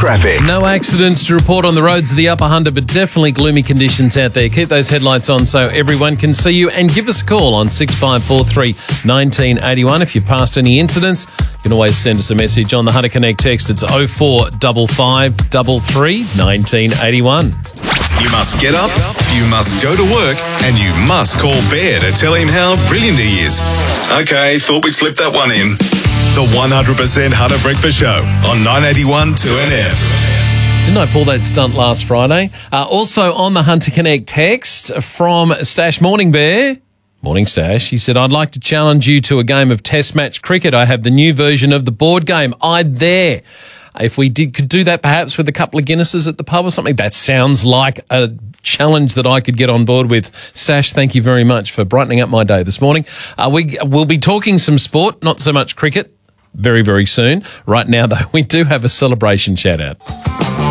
traffic. No accidents to report on the roads of the Upper Hunter, but definitely gloomy conditions out there. Keep those headlights on so everyone can see you, and give us a call on 6543 1981 if you passed any incidents. You can always send us a message on the Hunter Connect text. It's 0455 33 1981. You must get up, you must go to work, and you must call Bear to tell him how brilliant he is. Okay, thought we'd slip that one in. The 100% Hunter Breakfast Show on 981 2NF. Didn't I pull that stunt last Friday? Also on the Hunter Connect text from Stash Morning Bear. Morning, Stash. He said, I'd like to challenge you to a game of test match cricket. I have the new version of the board game. I'd there. If we could do that perhaps with a couple of Guinnesses at the pub or something, that sounds like a challenge that I could get on board with. Stash, thank you very much for brightening up my day this morning. We'll be talking some sport, not so much cricket, very, very soon. Right now, though, we do have a celebration shout-out.